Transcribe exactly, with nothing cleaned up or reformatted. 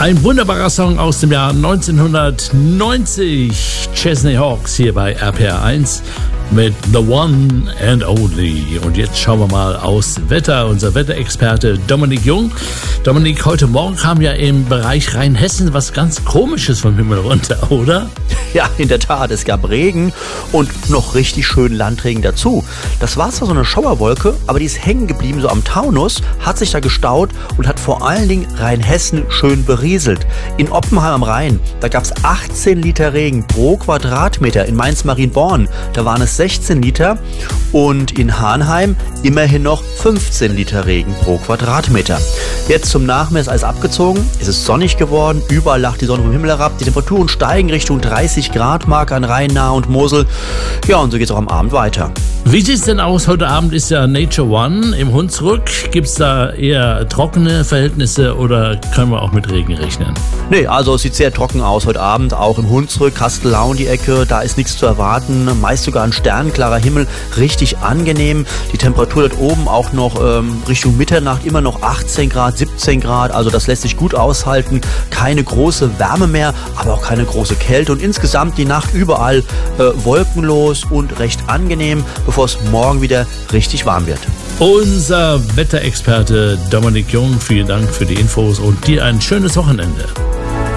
Ein wunderbarer Song aus dem Jahr neunzehnhundertneunzig. Chesney Hawkes hier bei R P R eins mit The One and Only. Und jetzt schauen wir mal aufs Wetter. Unser Wetterexperte Dominik Jung. Dominik, heute Morgen kam ja im Bereich Rheinhessen was ganz Komisches vom Himmel runter, oder? Ja, in der Tat. Es gab Regen und noch richtig schön Landregen dazu. Das war zwar so eine Schauerwolke, aber die ist hängen geblieben, so am Taunus, hat sich da gestaut und hat vor allen Dingen Rheinhessen schön berieselt. In Oppenheim am Rhein, da gab es achtzehn Liter Regen pro Quadratmeter. In Mainz-Marienborn, da waren es sechzehn Liter. Und in Hahnheim immerhin noch fünfzehn Liter Regen pro Quadratmeter. Jetzt zum Nachmess alles abgezogen. Es ist sonnig geworden, überall lacht die Sonne vom Himmel herab. Die Temperaturen steigen Richtung dreißig Grad Marke an Rhein, Nahe und Mosel. Ja, und so geht es auch am Abend weiter. Wie sieht es denn aus? Heute Abend ist ja Nature One im Hunsrück. Gibt es da eher trockene Verhältnisse oder können wir auch mit Regen rechnen? Nee, also es sieht sehr trocken aus heute Abend, auch im Hunsrück, Kastelau und die Ecke, da ist nichts zu erwarten, meist sogar ein sternklarer Himmel, richtig angenehm. Die Temperatur dort oben auch noch ähm, Richtung Mitternacht immer noch achtzehn Grad, siebzehn Grad, also das lässt sich gut aushalten. Keine große Wärme mehr, aber auch keine große Kälte und insgesamt die Nacht überall äh, wolkenlos und recht angenehm, bevor es morgen wieder richtig warm wird. Unser Wetterexperte Dominik Jung, vielen Dank für die Infos und dir ein schönes Wochenende.